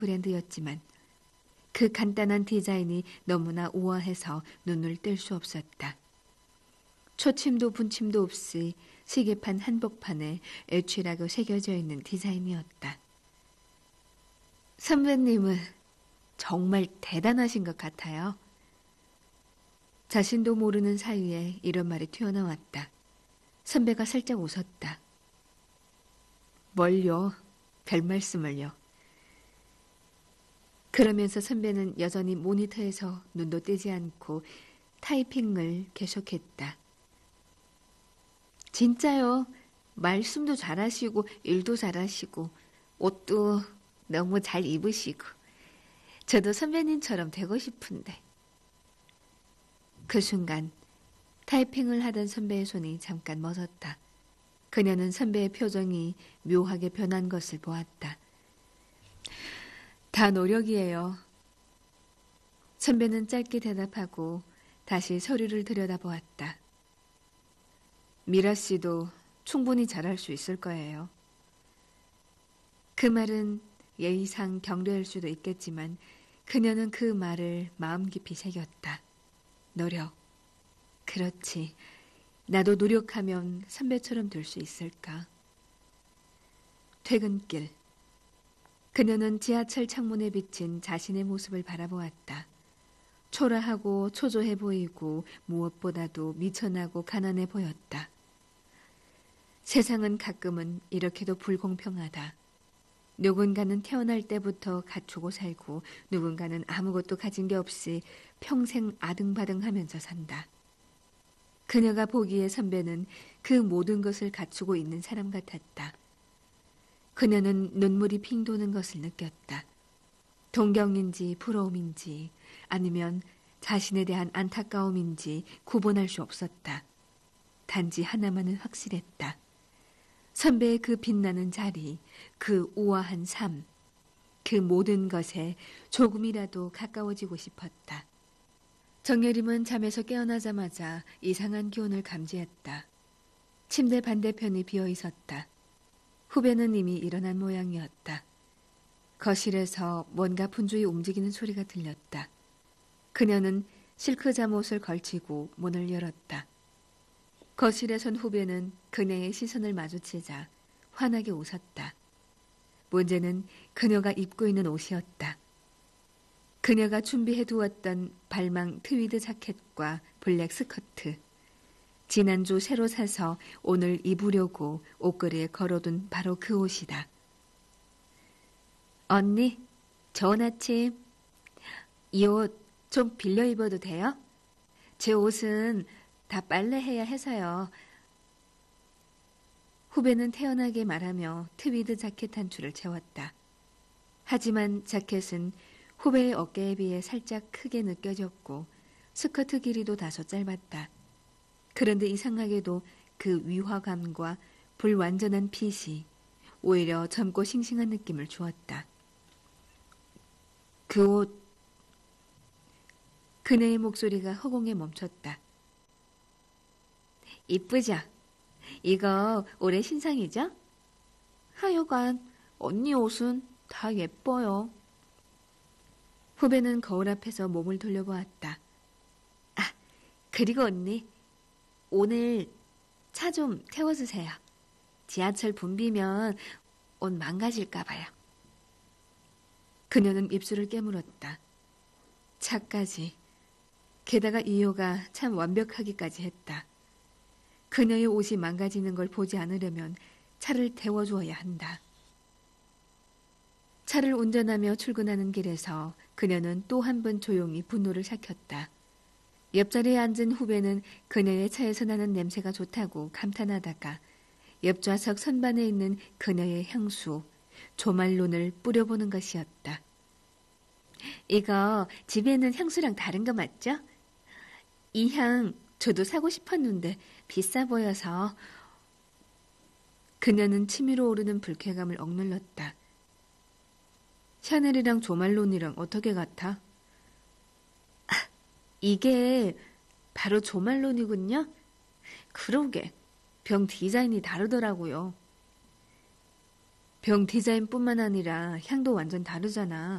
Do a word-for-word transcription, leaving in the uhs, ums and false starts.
브랜드였지만 그 간단한 디자인이 너무나 우아해서 눈을 뗄 수 없었다. 초침도 분침도 없이 시계판 한복판에 애취라고 새겨져 있는 디자인이었다. 선배님은 정말 대단하신 것 같아요. 자신도 모르는 사이에 이런 말이 튀어나왔다. 선배가 살짝 웃었다. 뭘요? 별 말씀을요. 그러면서 선배는 여전히 모니터에서 눈도 떼지 않고 타이핑을 계속했다. 진짜요. 말씀도 잘하시고 일도 잘하시고 옷도 너무 잘 입으시고 저도 선배님처럼 되고 싶은데. 그 순간 타이핑을 하던 선배의 손이 잠깐 멎었다. 그녀는 선배의 표정이 묘하게 변한 것을 보았다. 다 노력이에요. 선배는 짧게 대답하고 다시 서류를 들여다보았다. 미라 씨도 충분히 잘할 수 있을 거예요. 그 말은 예의상 경례일 수도 있겠지만 그녀는 그 말을 마음 깊이 새겼다. 노력. 그렇지. 나도 노력하면 선배처럼 될 수 있을까? 퇴근길. 그녀는 지하철 창문에 비친 자신의 모습을 바라보았다. 초라하고 초조해 보이고 무엇보다도 미천하고 가난해 보였다. 세상은 가끔은 이렇게도 불공평하다. 누군가는 태어날 때부터 갖추고 살고 누군가는 아무것도 가진 게 없이 평생 아등바등하면서 산다. 그녀가 보기에 선배는 그 모든 것을 갖추고 있는 사람 같았다. 그녀는 눈물이 핑 도는 것을 느꼈다. 동경인지 부러움인지 아니면 자신에 대한 안타까움인지 구분할 수 없었다. 단지 하나만은 확실했다. 선배의 그 빛나는 자리, 그 우아한 삶, 그 모든 것에 조금이라도 가까워지고 싶었다. 정예림은 잠에서 깨어나자마자 이상한 기운을 감지했다. 침대 반대편이 비어 있었다. 후배는 이미 일어난 모양이었다. 거실에서 뭔가 분주히 움직이는 소리가 들렸다. 그녀는 실크 잠옷을 걸치고 문을 열었다. 거실에 선 후배는 그녀의 시선을 마주치자 환하게 웃었다. 문제는 그녀가 입고 있는 옷이었다. 그녀가 준비해 두었던 발망 트위드 자켓과 블랙 스커트. 지난주 새로 사서 오늘 입으려고 옷걸이에 걸어둔 바로 그 옷이다. 언니, 좋은 아침. 이 옷 좀 빌려 입어도 돼요? 제 옷은 다 빨래해야 해서요. 후배는 태연하게 말하며 트위드 자켓 한 줄을 채웠다. 하지만 자켓은 후배의 어깨에 비해 살짝 크게 느껴졌고 스커트 길이도 다소 짧았다. 그런데 이상하게도 그 위화감과 불완전한 핏이 오히려 젊고 싱싱한 느낌을 주었다. 그 옷, 그녀의 목소리가 허공에 멈췄다. 이쁘죠? 이거 올해 신상이죠? 하여간 언니 옷은 다 예뻐요. 후배는 거울 앞에서 몸을 돌려보았다. 아, 그리고 언니, 오늘 차 좀 태워주세요. 지하철 붐비면 옷 망가질까 봐요. 그녀는 입술을 깨물었다. 차까지. 게다가 이유가 참 완벽하기까지 했다. 그녀의 옷이 망가지는 걸 보지 않으려면 차를 태워주어야 한다. 차를 운전하며 출근하는 길에서 그녀는 또 한 번 조용히 분노를 삭혔다. 옆자리에 앉은 후배는 그녀의 차에서 나는 냄새가 좋다고 감탄하다가 옆좌석 선반에 있는 그녀의 향수, 조말론을 뿌려보는 것이었다. 이거 집에 있는 향수랑 다른 거 맞죠? 이 향 저도 사고 싶었는데 비싸 보여서. 그녀는 치밀어 오르는 불쾌감을 억눌렀다. 샤넬이랑 조말론이랑 어떻게 같아? 아, 이게 바로 조말론이군요? 그러게, 병 디자인이 다르더라고요. 병 디자인뿐만 아니라 향도 완전 다르잖아.